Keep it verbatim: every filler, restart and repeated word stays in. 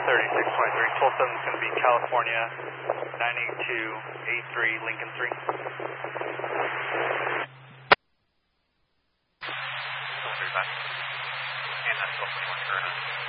thirty-six twenty-three. twelve seven is going to be California, nine eight two eight three, Lincoln three. And that's twelve twenty-one, turn on.